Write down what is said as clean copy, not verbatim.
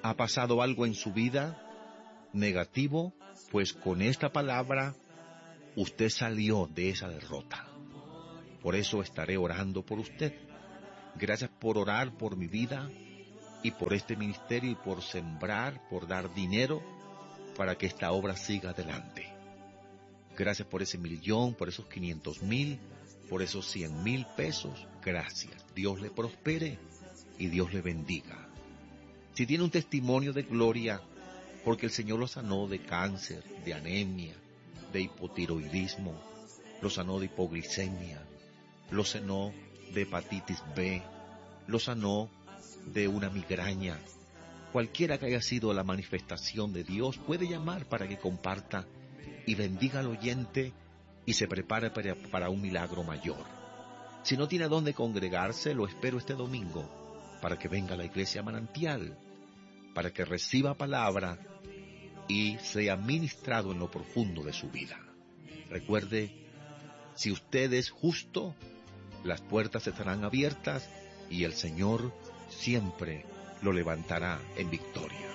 ¿Ha pasado algo en su vida negativo? Pues con esta palabra usted salió de esa derrota. Por eso estaré orando por usted. Gracias por orar por mi vida y por este ministerio y por sembrar, por dar dinero para que esta obra siga adelante. Gracias por ese 1,000,000, por esos 500,000, por esos 100,000 pesos. Gracias. Dios le prospere y Dios le bendiga. Si tiene un testimonio de gloria, porque el Señor lo sanó de cáncer, de anemia, de hipotiroidismo, lo sanó de hipoglicemia, lo sanó de hepatitis B, lo sanó de una migraña. Cualquiera que haya sido la manifestación de Dios puede llamar para que comparta y bendiga al oyente y se prepare para un milagro mayor. Si no tiene dónde congregarse, lo espero este domingo para que venga a la iglesia Manantial, para que reciba palabra y sea ministrado en lo profundo de su vida. Recuerde, si usted es justo, las puertas estarán abiertas y el Señor siempre lo levantará en victoria.